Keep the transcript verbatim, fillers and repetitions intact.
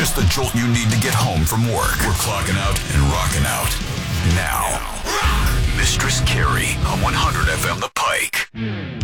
Just the jolt you need to get home from work. We're clocking out and rocking out. Now, Mistress Carrie on one hundred F M The Pike.